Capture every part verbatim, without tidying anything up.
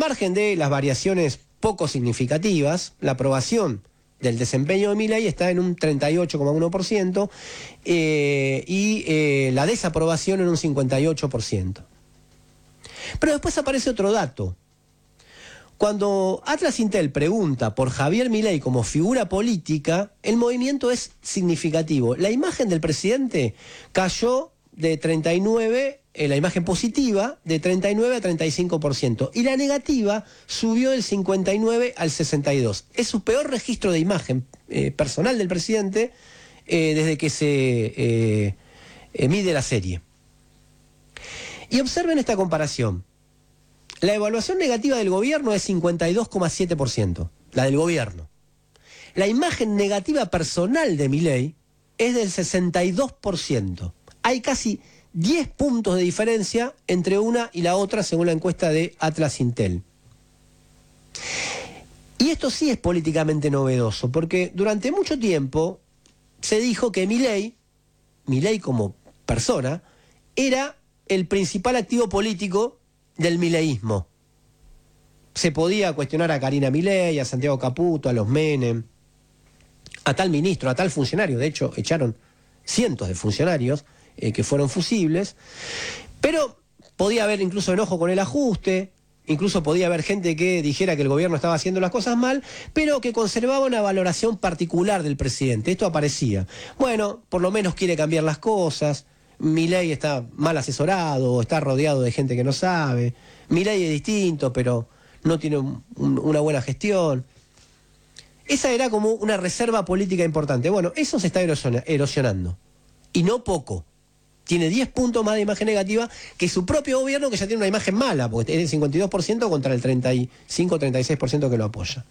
margen de las variaciones poco significativas, la aprobación del desempeño de Milei está en un treinta y ocho coma uno por ciento eh, y eh, la desaprobación en un cincuenta y ocho por ciento. Pero después aparece otro dato. Cuando Atlas Intel pregunta por Javier Milei como figura política, el movimiento es significativo. La imagen del presidente cayó de treinta y nueve, eh, la imagen positiva, de treinta y nueve a treinta y cinco por ciento. Y la negativa subió del cincuenta y nueve al sesenta y dos. Es su peor registro de imagen eh, personal del presidente eh, desde que se eh, eh, mide la serie. Y observen esta comparación. La evaluación negativa del gobierno es cincuenta y dos coma siete por ciento, la del gobierno. La imagen negativa personal de Milei es del sesenta y dos por ciento. Hay casi diez puntos de diferencia entre una y la otra según la encuesta de Atlas Intel. Y esto sí es políticamente novedoso, porque durante mucho tiempo se dijo que Milei, Milei como persona, era el principal activo político del mileísmo. Se podía cuestionar a Karina Milei, a Santiago Caputo, a los Menem, a tal ministro, a tal funcionario. De hecho, echaron cientos de funcionarios eh, que fueron fusibles. Pero podía haber incluso enojo con el ajuste, incluso podía haber gente que dijera que el gobierno estaba haciendo las cosas mal, pero que conservaba una valoración particular del presidente. Esto aparecía. Bueno, por lo menos quiere cambiar las cosas. Milei está mal asesorado, está rodeado de gente que no sabe. Milei es distinto, pero no tiene un, un, una buena gestión. Esa era como una reserva política importante. Bueno, eso se está erosionando. Y no poco. Tiene diez puntos más de imagen negativa que su propio gobierno, que ya tiene una imagen mala, porque es el cincuenta y dos por ciento contra el treinta y cinco a treinta y seis por ciento que lo apoya.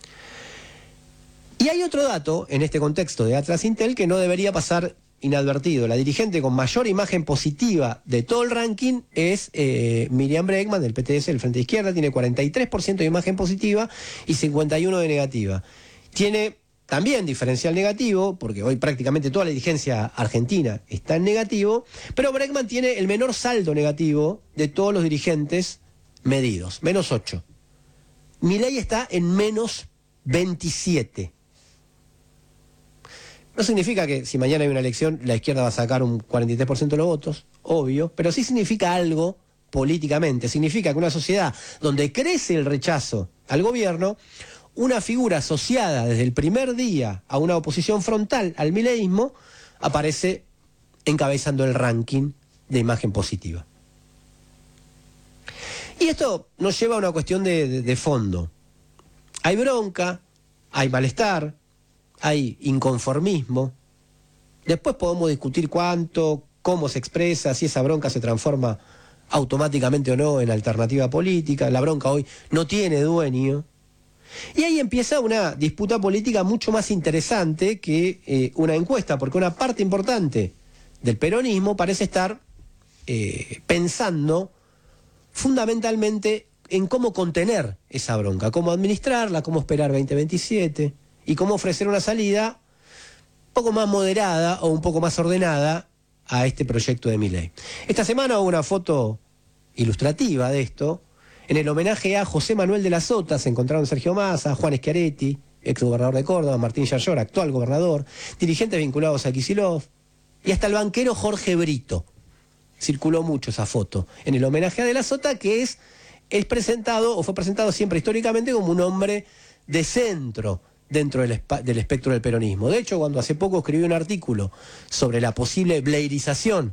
Y hay otro dato en este contexto de Atlas Intel que no debería pasar inadvertido. La dirigente con mayor imagen positiva de todo el ranking es eh, Miriam Bregman, del P T S, del Frente de Izquierda. Tiene cuarenta y tres por ciento de imagen positiva y cincuenta y uno por ciento de negativa. Tiene también diferencial negativo, porque hoy prácticamente toda la dirigencia argentina está en negativo, pero Bregman tiene el menor saldo negativo de todos los dirigentes medidos, menos ocho. Milei está en menos veintisiete. No significa que si mañana hay una elección la izquierda va a sacar un cuarenta y tres por ciento de los votos, obvio, pero sí significa algo políticamente. Significa que una sociedad donde crece el rechazo al gobierno, una figura asociada desde el primer día a una oposición frontal al mileísmo aparece encabezando el ranking de imagen positiva. Y esto nos lleva a una cuestión de, de, de fondo. Hay bronca, hay malestar, hay inconformismo. Después podemos discutir cuánto, cómo se expresa, si esa bronca se transforma automáticamente o no en alternativa política. La bronca hoy no tiene dueño. Y ahí empieza una disputa política mucho más interesante que eh, una encuesta, porque una parte importante del peronismo parece estar eh, pensando fundamentalmente en cómo contener esa bronca, cómo administrarla, cómo esperar veinte veintisiete y cómo ofrecer una salida un poco más moderada o un poco más ordenada a este proyecto de Milei. Esta semana hubo una foto ilustrativa de esto. En el homenaje a José Manuel de la Sota se encontraron Sergio Massa, Juan Schiaretti, ex gobernador de Córdoba, Martín Yarlora, actual gobernador, dirigentes vinculados a Kicillof, y hasta el banquero Jorge Brito. Circuló mucho esa foto en el homenaje a de la Sota, que es, es presentado, o fue presentado siempre históricamente como un hombre de centro dentro del, del espectro del peronismo. De hecho, cuando hace poco escribí un artículo sobre la posible blairización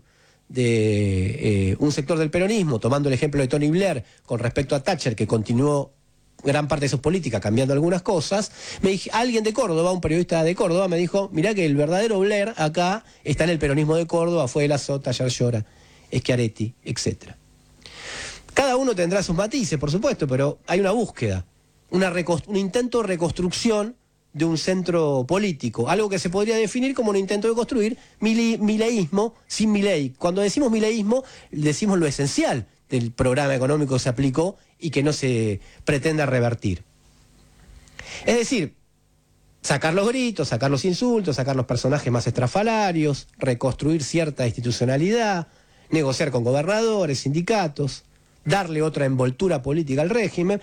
de eh, un sector del peronismo, tomando el ejemplo de Tony Blair con respecto a Thatcher, que continuó gran parte de su política cambiando algunas cosas, me dije, alguien de Córdoba, un periodista de Córdoba, me dijo, mirá que el verdadero Blair acá está en el peronismo de Córdoba, fue de la Sota, Yarlora, Schiaretti, etcétera. Cada uno tendrá sus matices, por supuesto, pero hay una búsqueda, una un intento de reconstrucción de un centro político, algo que se podría definir como un intento de construir mili, mileísmo sin Milei. Cuando decimos mileísmo, decimos lo esencial del programa económico que se aplicó y que no se pretenda revertir. Es decir, sacar los gritos, sacar los insultos, sacar los personajes más estrafalarios, reconstruir cierta institucionalidad, negociar con gobernadores, sindicatos, darle otra envoltura política al régimen,